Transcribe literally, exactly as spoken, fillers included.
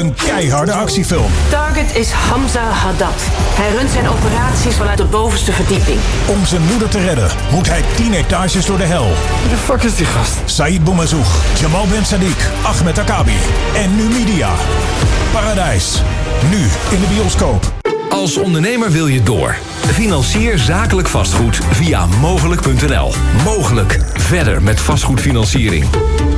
een keiharde actiefilm. Target is Hamza Haddad. Hij runt zijn operaties vanuit de bovenste verdieping. Om zijn moeder te redden moet hij tien etages door de hel. Wie de fuck is die gast? Said Boumazoug, Jamal Ben Sadiq, Ahmed Akabi en Numidia. Paradijs. Nu in de bioscoop. Als ondernemer wil je door. Financier zakelijk vastgoed via mogelijk punt n l. Mogelijk. Verder met vastgoedfinanciering.